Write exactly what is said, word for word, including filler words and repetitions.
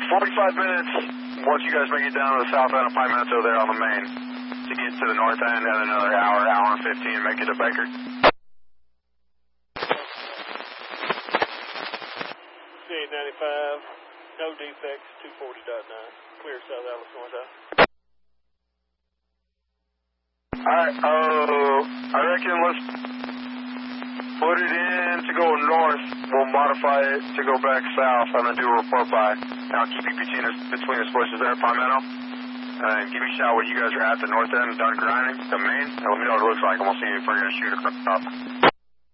forty-five minutes once you guys make it down to the south end of Pimento there on the main to get to the north end, and another hour, hour and fifteen to make it to Baker. C eight ninety-five, no defects, two forty point nine, clear South Alice North Eye. Alright, oh, I reckon let's put it in to go north. We'll modify it to go back south and then do a report by. Now keep you between us, between us bushes there, Pimento. And give me a shout when you guys are at the north end done grinding, the main. And let me know what it looks like, and we'll see if we're going to shoot across.